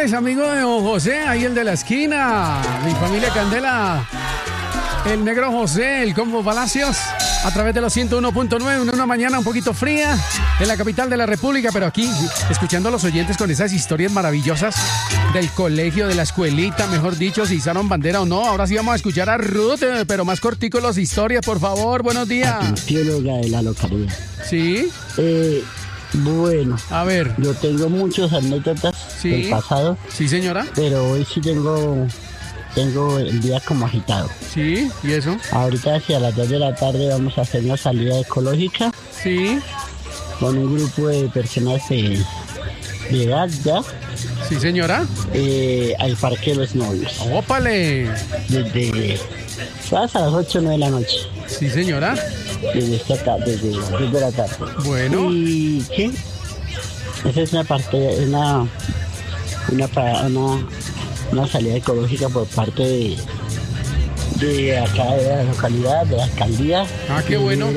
tardes, amigo de don José, ahí el de la esquina. Mi familia Candela, el negro José, el Combo Palacios, a través de los 101.9, una mañana un poquito fría en la capital de la República, pero aquí, escuchando a los oyentes con esas historias maravillosas del colegio, de la escuelita, mejor dicho, si izaron bandera o no. Ahora sí vamos a escuchar a Ruth, pero más cortico las historias, por favor. Buenos días. Anfióloga de la localidad. ¿Sí? Bueno, a ver, yo tengo muchas anécdotas del pasado. Sí, señora. Pero hoy sí tengo el día como agitado. Sí, ¿y eso? Ahorita hacia las 2 de la tarde vamos a hacer una salida ecológica. Sí. Con un grupo de personas de edad ya. Sí, señora. Al Parque de los Novios. ¡Ópale! Desde hasta las 8 o 9 de la noche. Sí, señora. Desde las 2 de la tarde. Bueno. ¿Y qué? Esa es una salida ecológica por parte de acá de la localidad, de la alcaldía. Ah, qué bueno.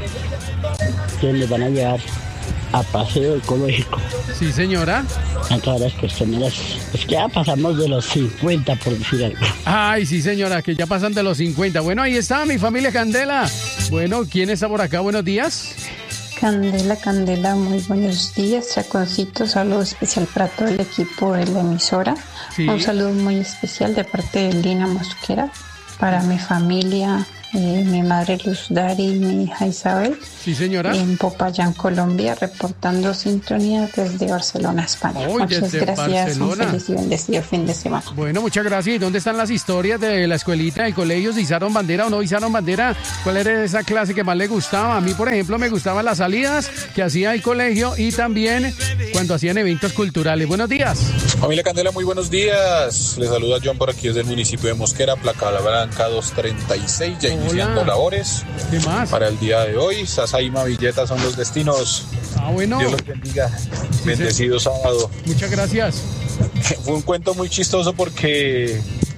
Que les van a llevar a paseo ecológico. Sí, señora. A todas las personas. Es que ya pasamos de los 50, por decir algo. Ay, sí, señora, que ya pasan de los 50. Bueno, ahí está mi familia Candela. Bueno, ¿quién está por acá? Buenos días. Candela, Candela, muy buenos días. Chaconcito, saludo especial para todo el equipo de la emisora. Sí. Un saludo muy especial de parte de Lina Mosquera para mi familia, mi madre Luz Dari y mi hija Isabel. Sí, señora. En Popayán, Colombia, reportando sintonía desde Barcelona, España. Muchas gracias. Barcelona. Un feliz y bendecido fin de semana. Bueno, muchas gracias. ¿Y dónde están las historias de la escuelita, del colegio? ¿Se izaron bandera o no izaron bandera? ¿Cuál era esa clase que más le gustaba? A mí, por ejemplo, me gustaban las salidas que hacía el colegio y también cuando hacían eventos culturales. Buenos días. Familia Candela, muy buenos días. Les saluda John por aquí desde el municipio de Mosquera, Placa Blanca 236, ya iniciando labores. ¿Qué más? Para el día de hoy, Sasaima, Villeta son los destinos. Ah, bueno. Dios los bendiga. Sí, bendecido sábado. Muchas gracias. Fue un cuento muy chistoso porque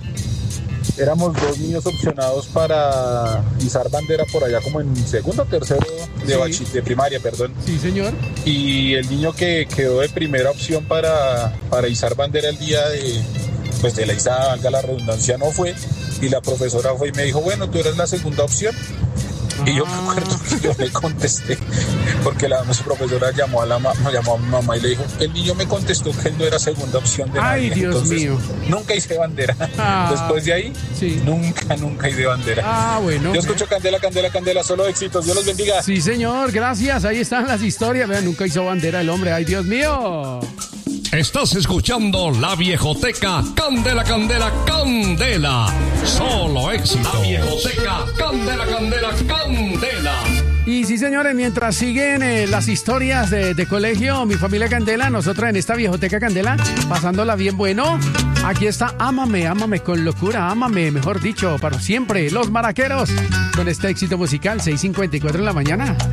éramos 2 niños opcionados para izar bandera por allá como en segundo o tercero de primaria, perdón. Sí, señor. Y el niño que quedó de primera opción para izar bandera el día de la izada, valga la redundancia, no fue. Y la profesora fue y me dijo, bueno, tú eres la segunda opción. Y yo me acuerdo que yo le contesté, porque la profesora llamó a mi mamá y le dijo, el niño me contestó que él no era segunda opción de nadie. Ay, Dios Entonces, mío. Nunca hice bandera. Después de ahí, nunca hice bandera. Ah, bueno. Yo escucho Candela, Candela, Candela, solo éxitos. Dios los bendiga. Sí, señor, gracias. Ahí están las historias. Vean, nunca hizo bandera el hombre. Ay, Dios mío. Estás escuchando La Viejoteca Candela, Candela, Candela. Solo éxito. La Viejoteca Candela, Candela, Candela. Y sí, señores, mientras siguen las historias de colegio, mi familia Candela, nosotros en esta Viejoteca Candela, pasándola bien bueno. Aquí está Ámame, ámame con locura, ámame, mejor dicho, para siempre. Los Maraqueros, con este éxito musical, 6:54 en la mañana.